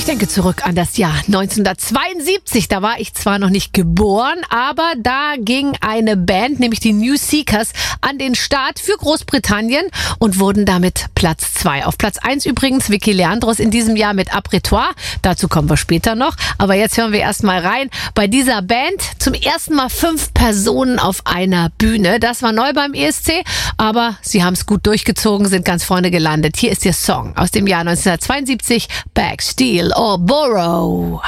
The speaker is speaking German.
Ich denke zurück an das Jahr 1972. Da war ich zwar noch nicht geboren, aber da ging eine Band, nämlich die New Seekers, an den Start für Großbritannien und wurden damit Platz 2. Auf Platz 1 übrigens Vicky Leandros in diesem Jahr mit Apretoire. Dazu kommen wir später noch. Aber jetzt hören wir erstmal rein. Bei dieser Band zum ersten Mal 5 Personen auf einer Bühne. Das war neu beim ESC, aber sie haben es gut durchgezogen, sind ganz vorne gelandet. Hier ist ihr Song aus dem Jahr 1972, Beg, Steal or Borrow.